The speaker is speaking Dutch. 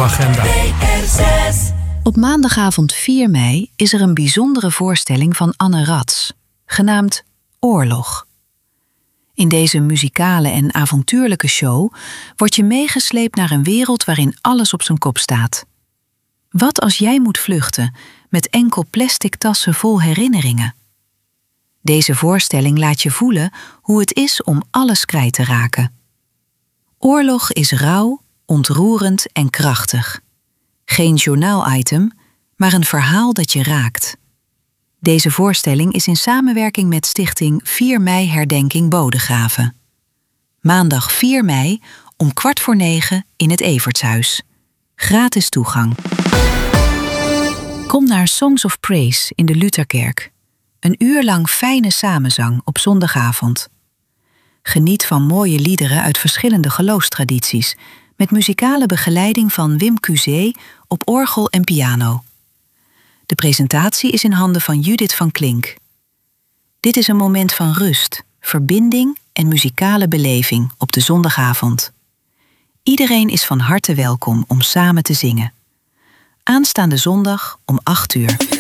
agenda. Op maandagavond 4 mei is er een bijzondere voorstelling van Anne Rats, genaamd Oorlog. In deze muzikale en avontuurlijke show word je meegesleept naar een wereld waarin alles op zijn kop staat. Wat als jij moet vluchten met enkel plastic tassen vol herinneringen? Deze voorstelling laat je voelen hoe het is om alles kwijt te raken. Oorlog is rauw, ontroerend en krachtig. Geen journaal-item, maar een verhaal dat je raakt. Deze voorstelling is in samenwerking met stichting 4 mei Herdenking Bodegraven. Maandag 4 mei om 8:45 in het Evertshuis. Gratis toegang. Kom naar Songs of Praise in de Lutherkerk. Een uur lang fijne samenzang op zondagavond. Geniet van mooie liederen uit verschillende geloofstradities, met muzikale begeleiding van Wim Cuzé op orgel en piano. De presentatie is in handen van Judith van Klink. Dit is een moment van rust, verbinding en muzikale beleving op de zondagavond. Iedereen is van harte welkom om samen te zingen. Aanstaande zondag om 8 uur.